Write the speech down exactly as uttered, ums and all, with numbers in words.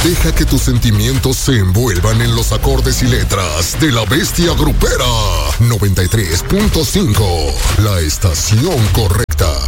Deja que tus sentimientos se envuelvan en los acordes y letras de La Bestia Grupera. noventa y tres punto cinco, la estación correcta.